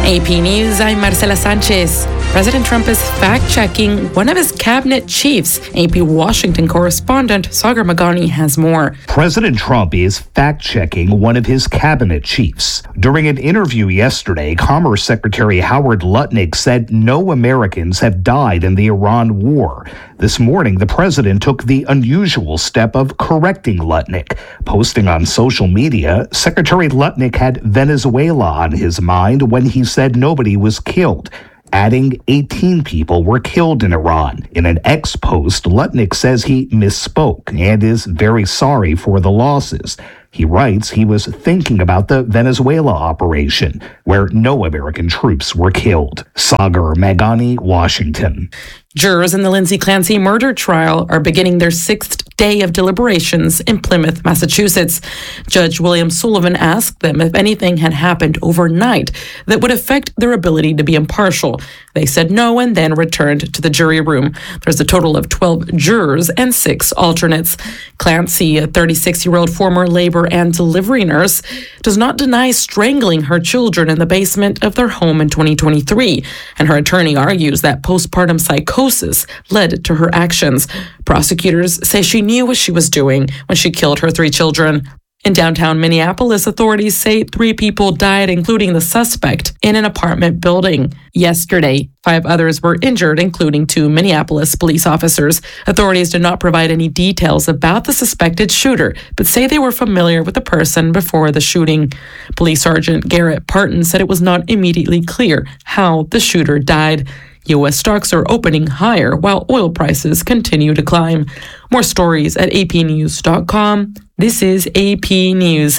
AP News, I'm Marcela Sanchez. President Trump is fact-checking one of his cabinet chiefs. AP Washington correspondent Sagar Meghani has more. President Trump is fact-checking one of his cabinet chiefs. During an interview yesterday, Commerce Secretary Howard Lutnick said no Americans have died in the Iran war. This morning, the president took the unusual step of correcting Lutnick. Posting on social media, Secretary Lutnick had Venezuela on his mind when he said nobody was killed, adding 18 people were killed in Iran. In an X post, Lutnick says he misspoke and is very sorry for the losses. He writes he was thinking about the Venezuela operation, where no American troops were killed. Sagar Meghani, Washington. Jurors in the Lindsay Clancy murder trial are beginning their sixth day of deliberations in Plymouth, Massachusetts. Judge William Sullivan asked them if anything had happened overnight that would affect their ability to be impartial. They said no and then returned to the jury room. There's a total of 12 jurors and 6 alternates. Clancy, a 36-year-old former labor and delivery nurse, does not deny strangling her children in the basement of their home in 2023, and her attorney argues that postpartum psychosis led to her actions. Prosecutors say she knew what she was doing when she killed her 3 children. In downtown Minneapolis, authorities say 3 people died, including the suspect, in an apartment building. Yesterday, 5 others were injured, including 2 Minneapolis police officers. Authorities did not provide any details about the suspected shooter, but say they were familiar with the person before the shooting. Police Sergeant Garrett Parton said it was not immediately clear how the shooter died. U.S. stocks are opening higher while oil prices continue to climb. More stories at apnews.com. This is AP News.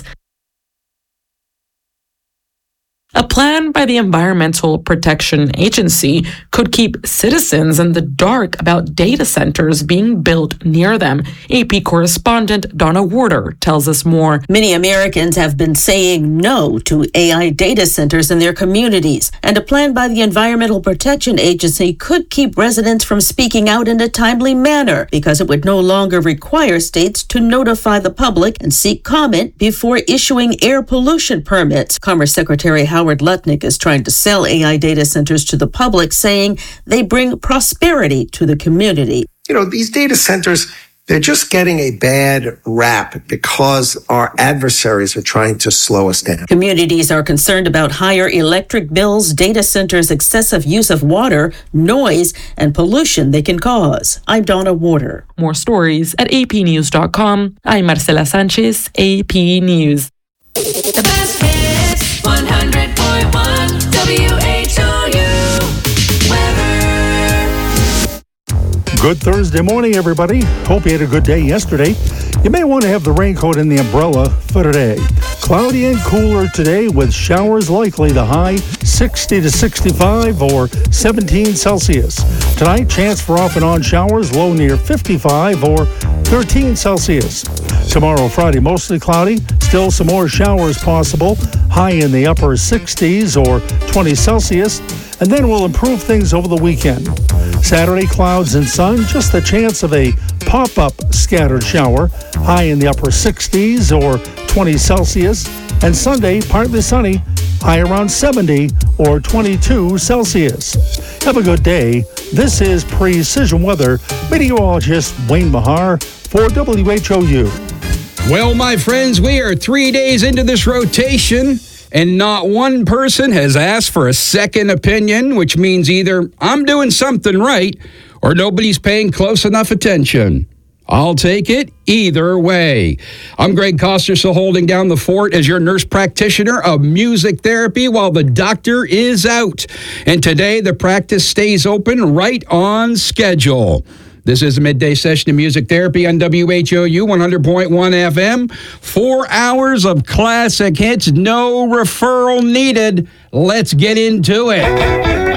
A plan by the Environmental Protection Agency could keep citizens in the dark about data centers being built near them. AP correspondent Donna Warder tells us more. Many Americans have been saying no to AI data centers in their communities, and a plan by the Environmental Protection Agency could keep residents from speaking out in a timely manner because it would no longer require states to notify the public and seek comment before issuing air pollution permits. Commerce Secretary Howard Lutnick is trying to sell AI data centers to the public, saying they bring prosperity to the community. These data centers, they're just getting a bad rap because our adversaries are trying to slow us down. Communities are concerned about higher electric bills, data centers' excessive use of water, noise, and pollution they can cause. I'm Donna Warder. More stories at apnews.com. I'm Marcela Sanchez, AP News. The best hits, 100.1 WHOU weather. Good Thursday morning, everybody. Hope you had a good day yesterday. You may want to have the raincoat and the umbrella for today. Cloudy and cooler today with showers likely. The high 60 to 65 or 17 Celsius. Tonight, chance for off and on showers, low near 55 or 13 Celsius. Tomorrow, Friday, mostly cloudy. Still some more showers possible. High in the upper 60s or 20 Celsius. And then we'll improve things over the weekend. Saturday, clouds and sun. Just the chance of a pop-up scattered shower. High in the upper 60s or 20 Celsius. And Sunday, partly sunny. High around 70 or 22 Celsius. Have a good day. This is Precision Weather. Meteorologist Wayne Mahar for WHOU. Well, my friends, we are 3 days into this rotation, and not one person has asked for a second opinion, which means either I'm doing something right or nobody's paying close enough attention. I'll take it either way. I'm Greg Coster, still holding down the fort as your nurse practitioner of music therapy while the doctor is out. And today, the practice stays open right on schedule. This is a midday session of music therapy on WHOU 100.1 FM. 4 hours of classic hits, no referral needed. Let's get into it.